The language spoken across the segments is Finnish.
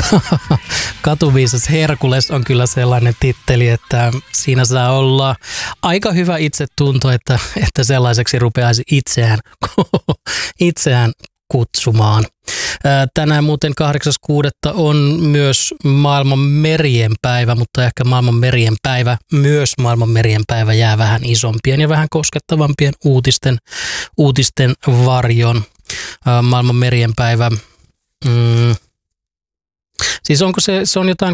Katuviisas Herkules on kyllä sellainen titteli, että siinä saa olla aika hyvä itsetunto, että sellaiseksi rupeaisi itseään kutsumaan. Tänään muuten 8.6. on myös maailman merien päivä, mutta ehkä maailman merien päivä, myös maailman merien päivä jää vähän isompien ja vähän koskettavampien uutisten varjon. Maailman merien päivä, siis onko se on jotain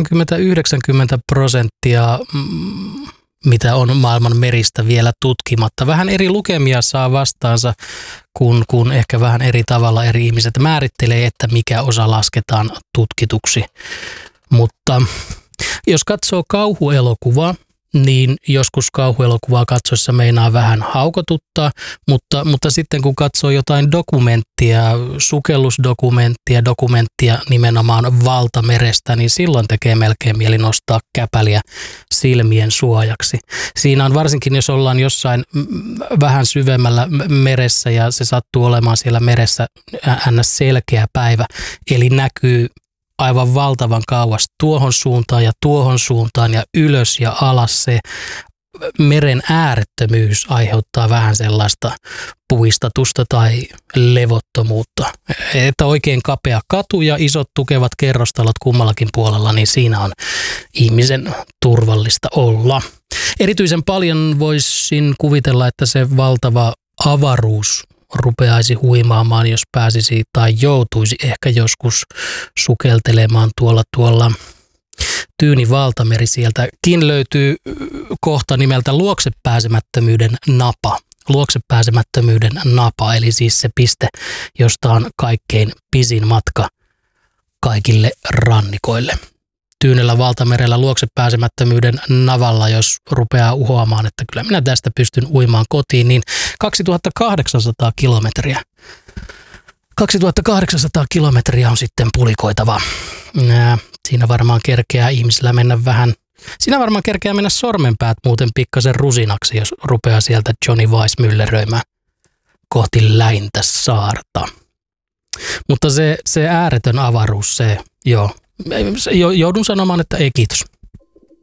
80-90%, mitä on maailman meristä vielä tutkimatta. Vähän eri lukemia saa vastaansa, kun ehkä vähän eri tavalla eri ihmiset määrittelee, että mikä osa lasketaan tutkituksi. Mutta jos katsoo kauhuelokuvaa, niin joskus kauhuelokuvaa katsoessa meinaa vähän haukotuttaa, mutta sitten kun katsoo jotain dokumenttia, dokumenttia nimenomaan valtamerestä, niin silloin tekee melkein mieli nostaa käpäliä silmien suojaksi. Siinä on varsinkin, jos ollaan jossain vähän syvemmällä meressä ja se sattuu olemaan siellä meressä ns. Selkeä päivä, eli näkyy aivan valtavan kauas tuohon suuntaan ja ylös ja alas. Se meren äärettömyys aiheuttaa vähän sellaista puistatusta tai levottomuutta. Että oikein kapea katu ja isot tukevat kerrostalot kummallakin puolella, niin siinä on ihmisen turvallista olla. Erityisen paljon voisin kuvitella, että se valtava avaruus rupeaisi huimaamaan, jos pääsisi tai joutuisi ehkä joskus sukeltelemaan tuolla Tyyni valtameri. Sieltäkin löytyy kohta nimeltä luoksepääsemättömyyden napa, eli siis se piste, josta on kaikkein pisin matka kaikille rannikoille. Tyynellä valtamerellä luoksepääsemättömyyden navalla, jos rupeaa uhoamaan, että kyllä minä tästä pystyn uimaan kotiin, niin 2800 kilometriä. 2800 kilometriä on sitten pulikoitava. Siinä varmaan kerkeää ihmisillä mennä sormenpäät muuten pikkasen rusinaksi, jos rupeaa sieltä Johnny Weiss mylleröimään kohti läintä saarta. Mutta se ääretön avaruus, joudun sanomaan, että ei kiitos.